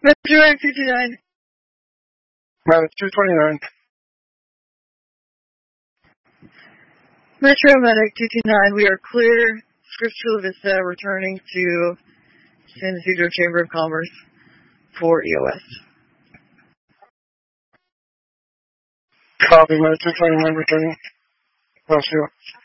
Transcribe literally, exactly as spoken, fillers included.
Metro Medic two two nine. Medic two twenty-nine. Metro Medic two two nine, we are clear. Scripps Chula Vista returning to San Ysidro Chamber of Commerce for E O S. Copy, Medic two twenty-nine returning. Bless you.